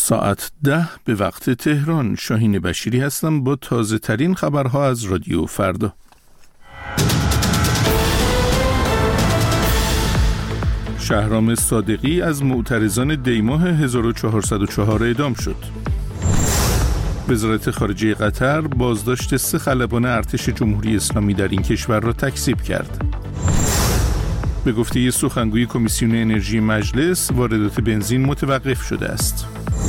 ساعت 10 به وقت تهران. شاهین بشیری هستم با تازه ترین خبرها از رادیو فردا. شهرام صادقی از معترضان دیماه 1404 اعدام شد. وزارت خارجه قطر بازداشت 3 خلبان ارتش جمهوری اسلامی در این کشور را تکذیب کرد. به گفته سخنگوی کمیسیون انرژی مجلس، واردات بنزین متوقف شده است.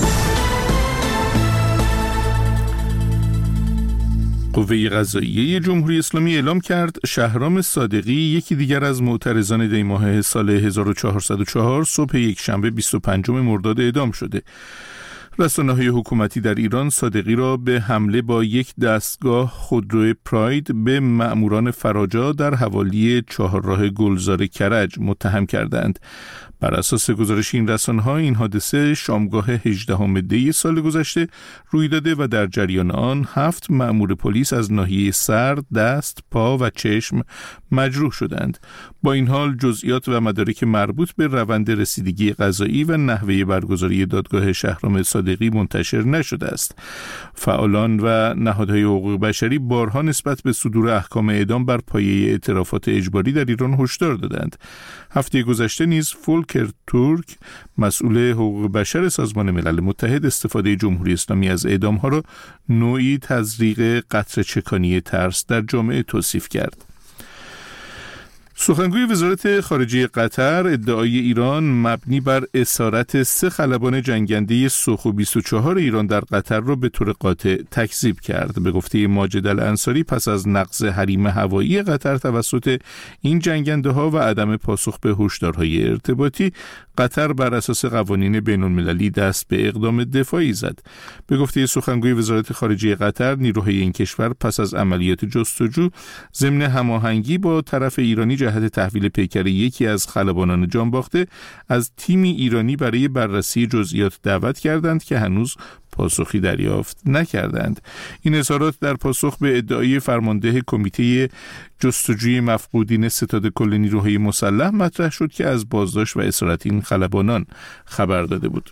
قوه قضاییه جمهوری اسلامی اعلام کرد شهرام صادقی، یکی دیگر از معترضان دیماه سال 1404، صبح یکشنبه 25 مرداد اعدام شده. رسانه‌های حکومتی در ایران صادقی را به حمله با یک دستگاه خودرو پراید به مأموران فراجا در حوالی چهارراه گلزار کرج متهم کردند. بر اساس گزارش این رسانه‌ها، این حادثه شامگاه 18 دی سال گذشته روی داده و در جریان آن 7 مأمور پلیس از ناحیه سر، دست، پا و چشم مجروح شدند. با این حال جزئیات و مدارک مربوط به روند رسیدگی قضایی و نحوه برگزاری دادگاه شهرام صادقی منتشر نشده است. فعالان و نهادهای حقوق بشری بارها نسبت به صدور احکام اعدام بر پایه اعترافات اجباری در ایران هشدار دادند. هفته گذشته نیز فولکر تورک، مسئول حقوق بشر سازمان ملل متحد، استفاده جمهوری اسلامی از اعدام‌ها را نوعی تزریق قطره چکانی ترس در جامعه توصیف کرد. سخنگوی وزارت خارجه قطر ادعای ایران مبنی بر اسارت 3 خلبان جنگنده سوخو 24 ایران در قطر را به طور قاطع تکذیب کرد. به گفته ماجد الانصاری، پس از نقض حریم هوایی قطر توسط این جنگنده ها و عدم پاسخ به هشدارهای ارتباطی، قطر بر اساس قوانین بین المللی دست به اقدام دفاعی زد. به گفته سخنگوی وزارت خارجه قطر، نیروهای این کشور پس از عملیات جستجو ضمن هماهنگی با طرف ایرانی جهت تحویل پیکر یکی از خلبانان جانباخته از تیمی ایرانی برای بررسی جزئیات دعوت کردند که هنوز پاسخی دریافت نکردند. این اظهارات در پاسخ به ادعای فرمانده کمیته جستجوی مفقودین ستاد کل نیروهای مسلح مطرح شد که از بازداشت و اسارت این خلبانان خبر داده بود.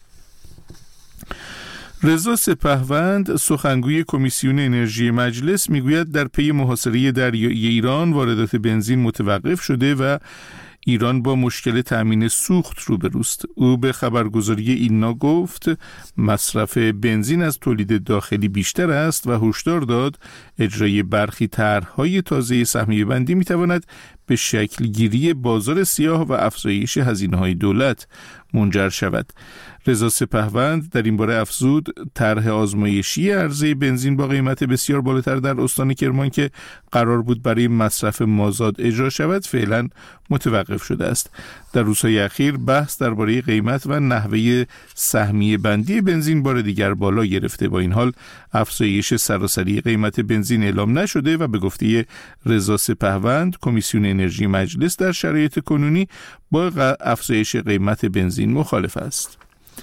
رضا سپهوند، سخنگوی کمیسیون انرژی مجلس، میگوید در پی محاصره دریایی ایران واردات بنزین متوقف شده و ایران با مشکل تأمین سوخت روبروست. او به خبرگزاری اینا گفت مصرف بنزین از تولید داخلی بیشتر است و هشدار داد اجرای برخی طرح‌های تازه سهمیه بندی میتواند به شکل گیری بازار سیاه و افزایش هزینه‌های دولت منجر شود. رضا سپهوند در این باره افزود طرح آزمایشی عرضه بنزین با قیمت بسیار بالاتر در استان کرمان که قرار بود برای مصرف مازاد اجرا شود فعلا متوقف شده است. در روزهای اخیر بحث درباره قیمت و نحوه سهمیه بندی بنزین بار دیگر بالا گرفته. با این حال افزایش سراسری قیمت بنزین اعلام نشده و به گفته رضا سپهوند، کمیسیون انرژی مجلس در شرایط کنونی با افزایش قیمت بنزین مخالف است.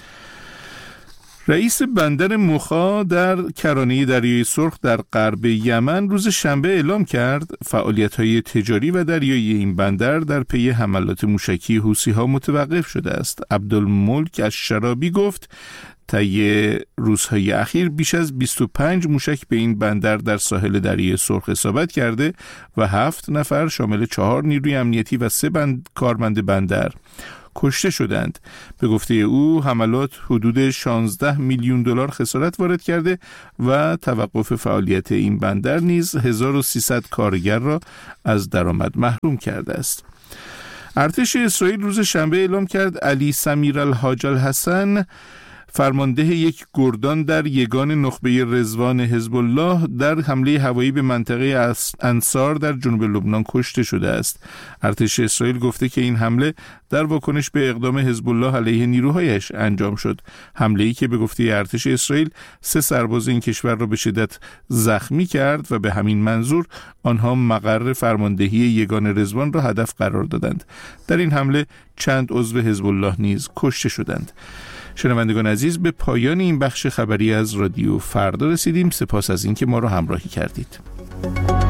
رئیس بندر مخا در کرانه دریای سرخ در غرب یمن روز شنبه اعلام کرد فعالیت‌های تجاری و دریایی این بندر در پی حملات موشکی حوثی‌ها متوقف شده است. عبدالملک الشرابی گفت طی روزهای اخیر بیش از 25 موشک به این بندر در ساحل دریای سرخ اصابت کرده و 7 نفر شامل 4 نیروی امنیتی و 3 کارمند بندر کشته شدند. به گفته او حملات حدود 16 میلیون دلار خسارت وارد کرده و توقف فعالیت این بندر نیز 1300 کارگر را از درآمد محروم کرده است. ارتش اسرائیل روز شنبه اعلام کرد علی سمیر الحاج الحسن، فرمانده یک گردان در یگان نخبه رضوان حزب الله، در حمله هوایی به منطقه انصار در جنوب لبنان کشته شده است. ارتش اسرائیل گفته که این حمله در واکنش به اقدام حزب الله علیه نیروهایش انجام شد. حمله‌ای که به گفته ارتش اسرائیل 3 سرباز این کشور را به شدت زخمی کرد و به همین منظور آنها مقر فرماندهی یگان رضوان را هدف قرار دادند. در این حمله چند عضو حزب الله نیز کشته شدند. شنوندگان عزیز، به پایان این بخش خبری از رادیو فردا رسیدیم. سپاس از اینکه ما را همراهی کردید.